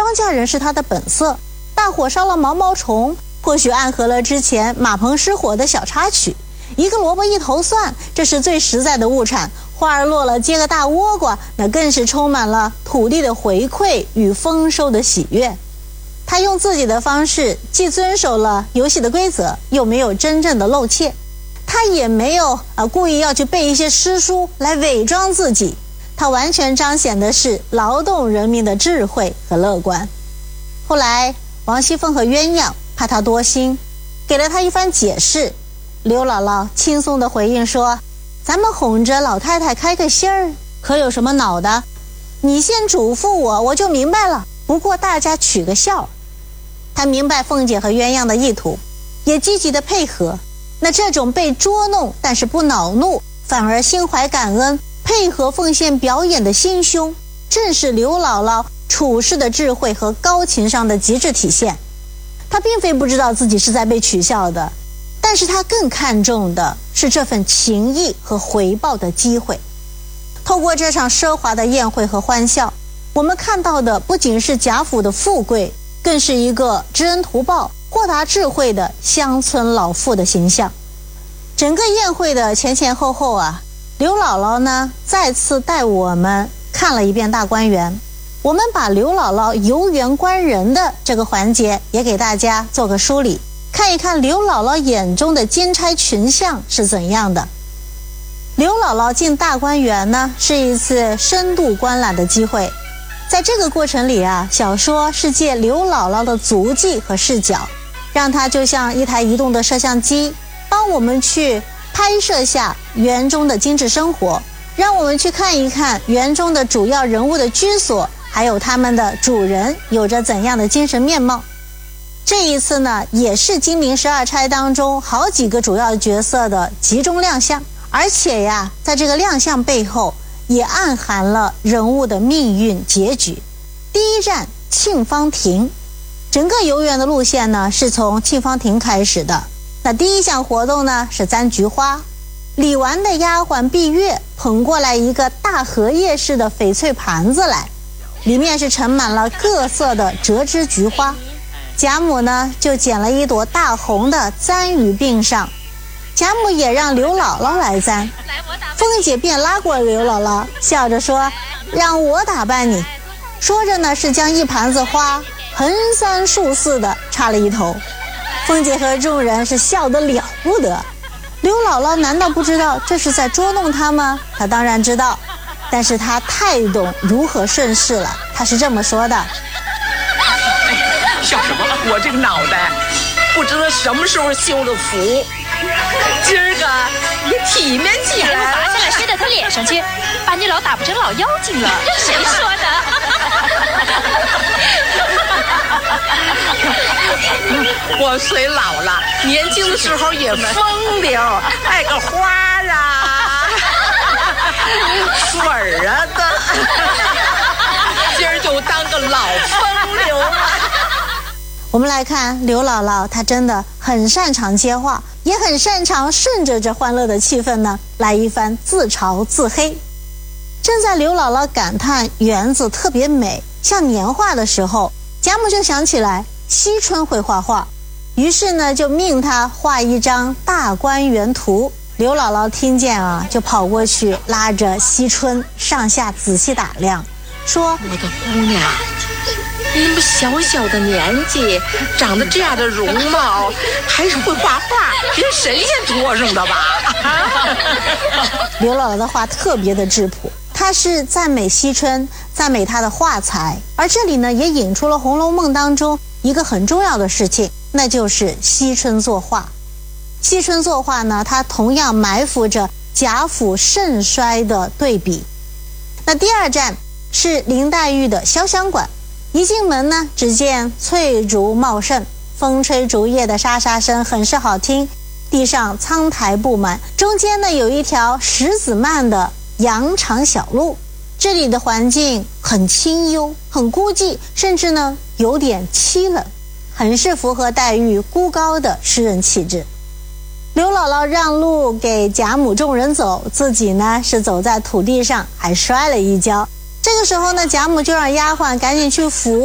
庄稼人是他的本色。大火烧了毛毛虫，或许暗合了之前马棚失火的小插曲。一个萝卜一头蒜，这是最实在的物产。花儿落了结个大倭瓜，那更是充满了土地的回馈与丰收的喜悦。他用自己的方式，既遵守了游戏的规则，又没有真正的露怯。他也没有故意要去背一些诗书来伪装自己，他完全彰显的是劳动人民的智慧和乐观。后来王熙凤和鸳鸯怕他多心，给了他一番解释。刘姥姥轻松地回应说，咱们哄着老太太开个心儿，可有什么恼的？你先嘱咐我，我就明白了，不过大家取个笑。他明白凤姐和鸳鸯的意图，也积极的配合。那这种被捉弄但是不恼怒，反而心怀感恩，配合奉献表演的心胸，正是刘姥姥处事的智慧和高情商的极致体现。她并非不知道自己是在被取笑的，但是她更看重的是这份情谊和回报的机会。透过这场奢华的宴会和欢笑，我们看到的不仅是贾府的富贵，更是一个知恩图报、豁达智慧的乡村老妇的形象。整个宴会的前前后后刘姥姥呢再次带我们看了一遍大观园。我们把刘姥姥游园观人的这个环节也给大家做个梳理，看一看刘姥姥眼中的金钗群像是怎样的。刘姥姥进大观园呢，是一次深度观览的机会。在这个过程里小说是借刘姥姥的足迹和视角，让它就像一台移动的摄像机，帮我们去拍摄下园中的精致生活，让我们去看一看园中的主要人物的居所，还有他们的主人有着怎样的精神面貌。这一次呢，也是金陵12钗当中好几个主要角色的集中亮相，而且在这个亮相背后也暗含了人物的命运结局。第一站沁芳亭，整个游园的路线呢是从沁芳亭开始的。那第一项活动呢是簪菊花，李纨的丫鬟碧月捧过来一个大荷叶式的翡翠盘子来，里面是盛满了各色的折枝菊花。贾母呢就捡了一朵大红的簪于鬓上，贾母也让刘姥姥来簪，凤姐便拉过刘姥姥，笑着说，让我打扮你。说着呢是将一盘子花横三竖四的插了一头。凤姐和众人是笑得了不得。刘姥姥难道不知道这是在捉弄她吗？她当然知道，但是她太懂如何顺势了。她是这么说的， 笑什么？我这个脑袋不知道什么时候修了福，今儿个也体面起来了。 拔下来摔到他脸上去，把你老打不成老妖精了。谁说的？ 我虽老了，年轻的时候也风流，爱个花水儿的，今儿就当个老风流了。 我们来看刘姥姥，她真的很擅长接话，也很擅长顺着这欢乐的气氛呢来一番自嘲自黑。正在刘姥姥感叹园子特别美，像年画的时候，贾母就想起来惜春会画画，于是呢就命她画一张大观园图。刘姥姥听见就跑过去拉着惜春上下仔细打量，说， 我的姑娘，你们小小的年纪长得这样的容貌，还是会画画，跟神仙托上的吧？ 刘姥姥的话特别的质朴，她是赞美惜春，赞美她的画才。而这里呢也引出了《红楼梦》当中一个很重要的事情，那就是惜春作画。惜春作画呢，它同样埋伏着贾府盛衰的对比。那第二站是林黛玉的潇湘馆，一进门呢，只见翠竹茂盛，风吹竹叶的沙沙声很是好听，地上苍苔布满，中间呢有一条石子蔓的羊肠小路。这里的环境很清幽，很孤寂，甚至呢有点凄冷，很是符合黛玉孤高的诗人气质。刘姥姥让路给贾母众人走，自己呢是走在土地上，还摔了一跤。这个时候呢，贾母就让丫鬟赶紧去扶